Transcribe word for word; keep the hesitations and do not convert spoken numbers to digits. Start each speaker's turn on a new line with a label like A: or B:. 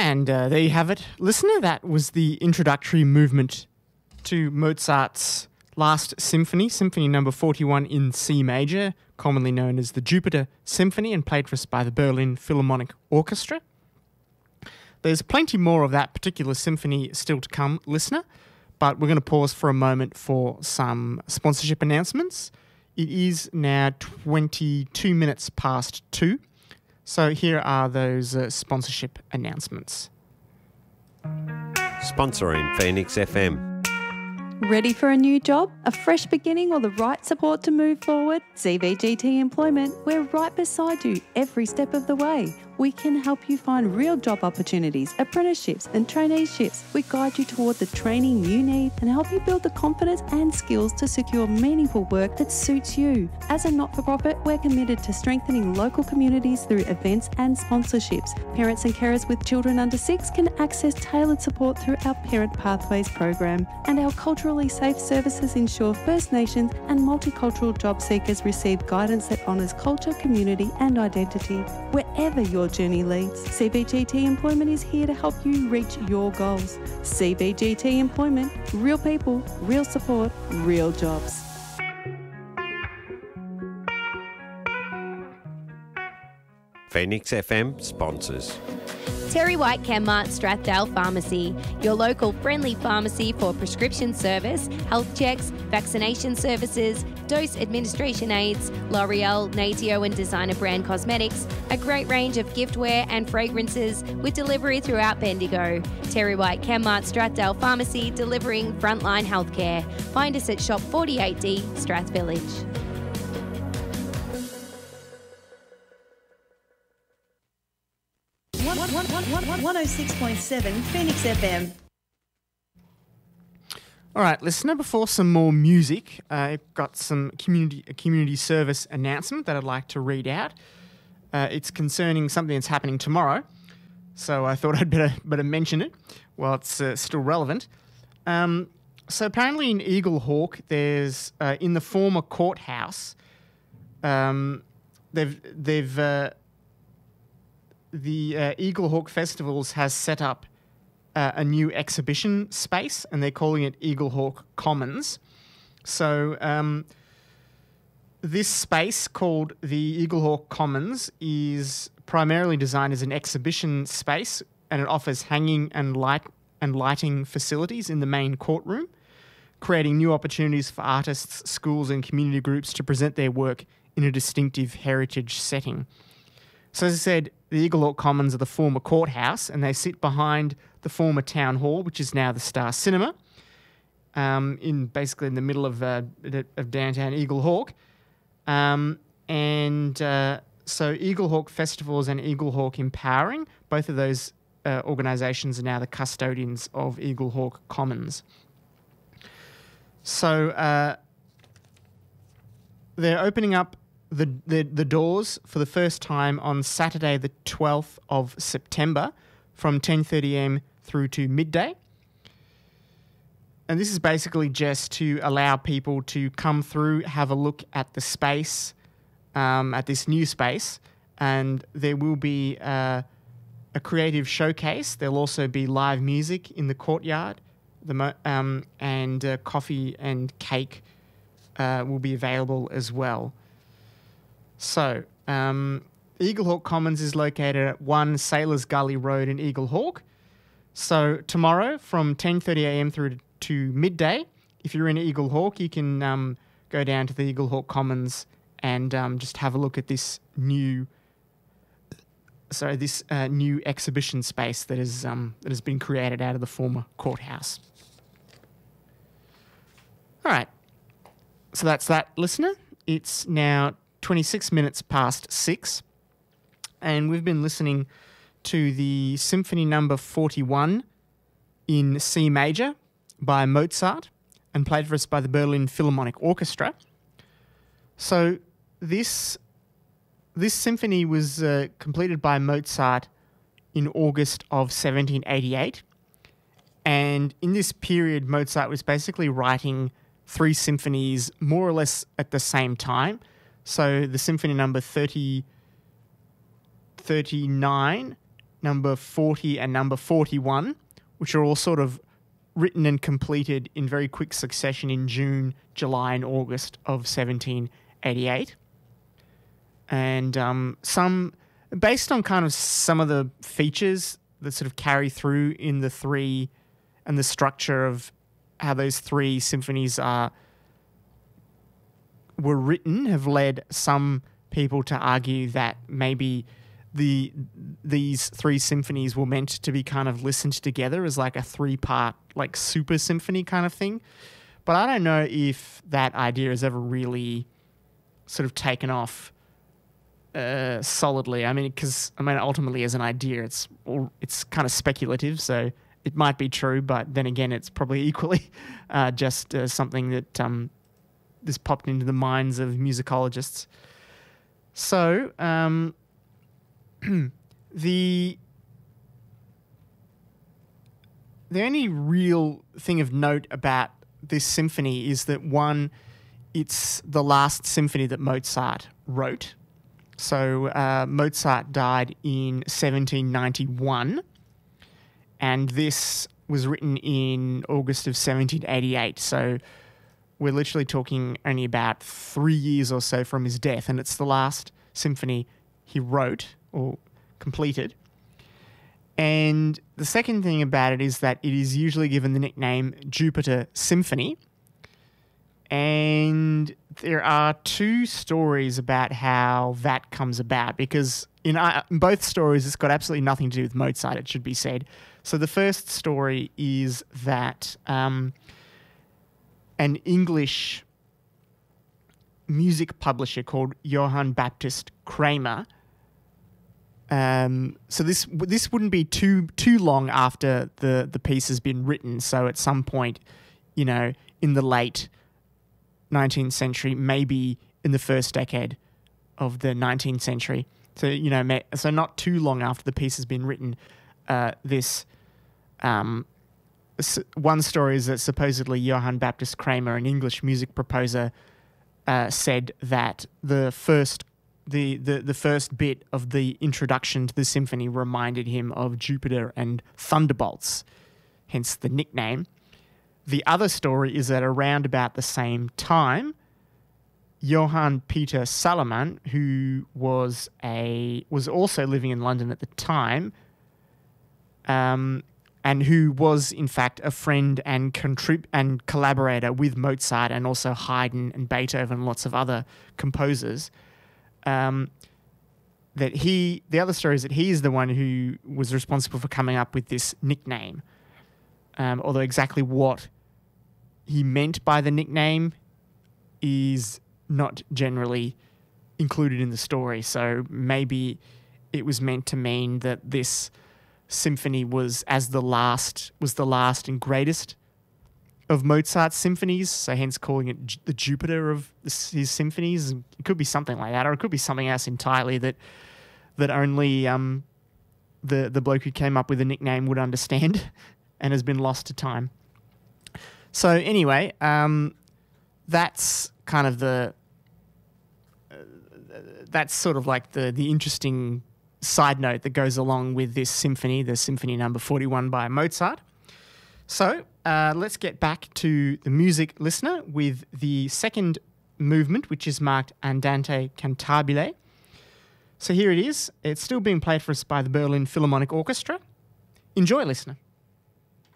A: And uh, there you have it, listener. That was the introductory movement to Mozart's last symphony, Symphony Number forty-one in C major, commonly known as the Jupiter Symphony, and played for us by the Berlin Philharmonic Orchestra. There's plenty more of that particular symphony still to come, listener, but we're going to pause for a moment for some sponsorship announcements. It is now twenty-two minutes past two, so here are those uh, sponsorship announcements.
B: Sponsoring Phoenix F M.
C: Ready for a new job, a fresh beginning, or the right support to move forward? C V G T Employment, we're right beside you every step of the way. We can help you find real job opportunities, apprenticeships and traineeships. We guide you toward the training you need and help you build the confidence and skills to secure meaningful work that suits you. As a not-for-profit, we're committed to strengthening local communities through events and sponsorships. Parents and carers with children under six can access tailored support through our Parent Pathways program, and our culturally safe services ensure First Nations and multicultural job seekers receive guidance that honours culture, community and identity. Wherever your journey leads, C B G T Employment is here to help you reach your goals. C B G T Employment, real people, real support, real jobs.
B: Phoenix F M sponsors.
D: Terry White Chemmart Strathdale Pharmacy, your local friendly pharmacy for prescription service, health checks, vaccination services, dose administration aids, L'Oreal, Natio and designer brand cosmetics, a great range of giftware and fragrances with delivery throughout Bendigo. Terry White Chemmart Strathdale Pharmacy, delivering frontline healthcare. Find us at Shop forty-eight D, Strath Village.
E: one oh six point seven Phoenix F M.
A: All right, listener, before some more music, uh, I've got some community a community service announcement that I'd like to read out. Uh, it's concerning something that's happening tomorrow, so I thought I'd better, better mention it while it's uh, still relevant. Um, so apparently in Eagle Hawk, there's, uh, in the former courthouse, um, they've... they've uh, the uh, Eagle Hawk Festivals has set up uh, a new exhibition space, and they're calling it Eagle Hawk Commons. So um, this space, called the Eagle Hawk Commons, is primarily designed as an exhibition space, and it offers hanging and light and lighting facilities in the main courtroom, creating new opportunities for artists, schools and community groups to present their work in a distinctive heritage setting. So as I said, the Eagle Hawk Commons are the former courthouse, and they sit behind the former town hall, which is now the Star Cinema, um, in basically in the middle of uh, of downtown Eagle Hawk. Um, and uh, so Eagle Hawk Festivals and Eagle Hawk Empowering, both of those uh, organisations are now the custodians of Eagle Hawk Commons. So uh, they're opening up The, the the doors for the first time on Saturday the twelfth of September from ten thirty a m through to midday. And this is basically just to allow people to come through, have a look at the space, um, at this new space, and there will be uh, a creative showcase. There'll also be live music in the courtyard, the mo- um, and uh, coffee and cake uh, will be available as well. So, um, Eagle Hawk Commons is located at one Sailors Gully Road in Eagle Hawk. So, tomorrow from ten thirty a m through to midday, if you're in Eagle Hawk, you can um, go down to the Eagle Hawk Commons and um, just have a look at this new, sorry, this uh, new exhibition space that is um, that has been created out of the former courthouse. All right, so that's that, listener. It's now twenty-six minutes past six, and we've been listening to the Symphony Number forty-one in C major by Mozart and played for us by the Berlin Philharmonic Orchestra. So this this symphony was uh, completed by Mozart in August of seventeen eighty-eight, and in this period Mozart was basically writing three symphonies more or less at the same time. So the Symphony Number thirty, thirty-nine number forty, and number forty-one, which are all sort of written and completed in very quick succession in June, July, and August of seventeen eighty-eight. And um, some, based on kind of some of the features that sort of carry through in the three and the structure of how those three symphonies are were written, have led some people to argue that maybe the these three symphonies were meant to be kind of listened together as like a three-part, like super symphony kind of thing. But I don't know if that idea has ever really sort of taken off uh, solidly. I mean, because I mean, ultimately, as an idea, it's all, it's kind of speculative, so it might be true. But then again, it's probably equally uh, just uh, something that um, has popped into the minds of musicologists. So um, the the only real thing of note about this symphony is that, one, it's the last symphony that Mozart wrote. So uh, Mozart died in seventeen ninety-one, and this was written in August of seventeen eighty-eight. So we're literally talking only about three years or so from his death, and it's the last symphony he wrote or completed. And the second thing about it is that it is usually given the nickname Jupiter Symphony. And there are two stories about how that comes about, because in, uh, in both stories it's got absolutely nothing to do with Mozart, it should be said. So the first story is that um, an English music publisher called Johann Baptist Kramer. Um, so this this wouldn't be too too long after the, the piece has been written. So at some point, you know, in the late nineteenth century, maybe in the first decade of the nineteenth century. So, you know, so not too long after the piece has been written, uh, this um, one story is that supposedly Johann Baptist Kramer, an English music proposer, uh, said that the first The, the, the first bit of the introduction to the symphony reminded him of Jupiter and Thunderbolts, hence the nickname. The other story is that around about the same time, Johann Peter Salomon, who was a was also living in London at the time, um, and who was in fact a friend and contrib- and collaborator with Mozart and also Haydn and Beethoven and lots of other composers. Um, that he, the other story is that he is the one who was responsible for coming up with this nickname. Um, although exactly what he meant by the nickname is not generally included in the story. So maybe it was meant to mean that this symphony was as the last, was the last and greatest of Mozart's symphonies, so hence calling it J- the Jupiter of his symphonies. It could be something like that, or it could be something else entirely that that only um, the the bloke who came up with the nickname would understand, and has been lost to time. So anyway, um, that's kind of the uh, that's sort of like the the interesting side note that goes along with this symphony, the Symphony Number forty-one by Mozart. So uh, let's get back to the music listener with the second movement, which is marked Andante Cantabile. So here it is. It's still being played for us by the Berlin Philharmonic Orchestra. Enjoy, listener.